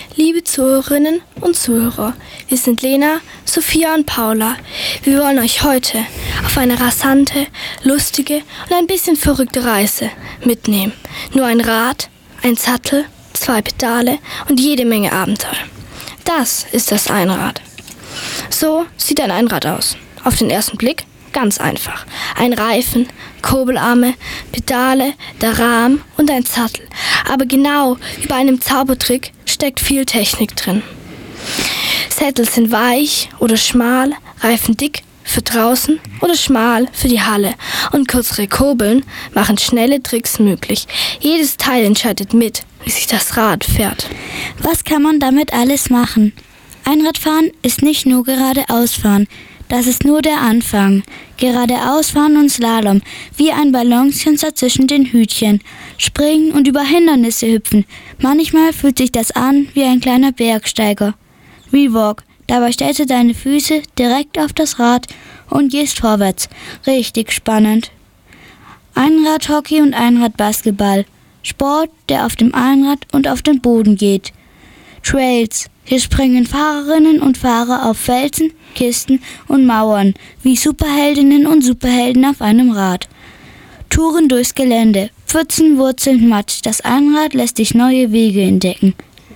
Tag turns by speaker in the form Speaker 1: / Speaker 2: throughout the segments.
Speaker 1: Liebe Zuhörerinnen und Zuhörer, wir sind Lena, Sophia und Paula. Wir wollen euch heute auf eine rasante, lustige und ein bisschen verrückte Reise mitnehmen. Nur ein Rad, ein Sattel, 2 Pedale und jede Menge Abenteuer. Das ist das Einrad. So sieht ein Einrad aus. Auf den ersten Blick ganz einfach. Ein Reifen, Kurbelarme, Pedale, der Rahmen und ein Sattel. Aber genau wie bei einem Zaubertrick steckt viel Technik drin. Sättel sind weich oder schmal, Reifen dick für draußen oder schmal für die Halle. Und kürzere Kurbeln machen schnelle Tricks möglich. Jedes Teil entscheidet mit, wie sich das Rad fährt.
Speaker 2: Was kann man damit alles machen? Einradfahren ist nicht nur geradeausfahren. Das ist nur der Anfang. Geradeausfahren und Slalom, wie ein Balancetänzer zwischen den Hütchen. Springen und über Hindernisse hüpfen. Manchmal fühlt sich das an wie ein kleiner Bergsteiger. Rewalk, dabei stellst du deine Füße direkt auf das Rad und gehst vorwärts. Richtig spannend. Einradhockey und Einradbasketball. Sport, der auf dem Einrad und auf dem Boden geht. Trails. Hier springen Fahrerinnen und Fahrer auf Felsen, Kisten und Mauern, wie Superheldinnen und Superhelden auf einem Rad. Touren durchs Gelände, Pfützen, Wurzeln, Matsch, das Einrad lässt dich neue Wege entdecken.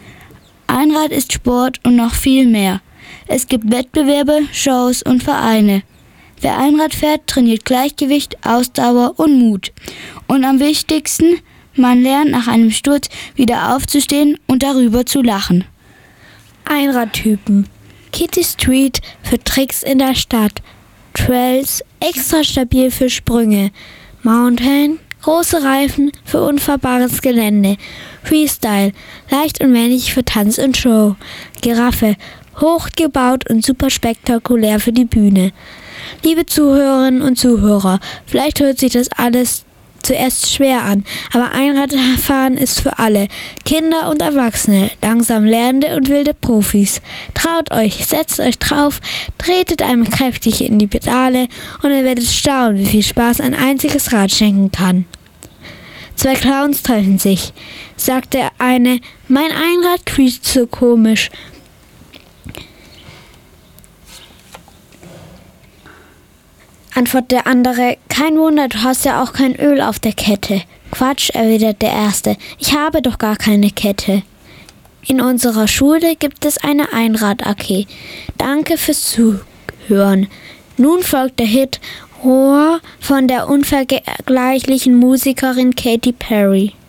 Speaker 2: Einrad ist Sport und noch viel mehr. Es gibt Wettbewerbe, Shows und Vereine. Wer Einrad fährt, trainiert Gleichgewicht, Ausdauer und Mut. Und am wichtigsten, man lernt nach einem Sturz wieder aufzustehen und darüber zu lachen.
Speaker 3: Einradtypen. Kitty Street für Tricks in der Stadt. Trails, extra stabil für Sprünge. Mountain, große Reifen für unfahrbares Gelände. Freestyle, leicht und wendig für Tanz und Show. Giraffe, hochgebaut und super spektakulär für die Bühne. Liebe Zuhörerinnen und Zuhörer, vielleicht hört sich das alles zuerst schwer an, aber Einradfahren ist für alle, Kinder und Erwachsene, langsam Lernende und wilde Profis. Traut euch, setzt euch drauf, tretet einmal kräftig in die Pedale und ihr werdet staunen, wie viel Spaß ein einziges Rad schenken kann. 2 Clowns treffen sich, sagt der eine, mein Einrad quietscht so komisch. Antwortet der andere, kein Wunder, du hast ja auch kein Öl auf der Kette. Quatsch, erwidert der Erste, ich habe doch gar keine Kette. In unserer Schule gibt es eine Einrad-AG. Danke fürs Zuhören. Nun folgt der Hit Roar von der unvergleichlichen Musikerin Katy Perry.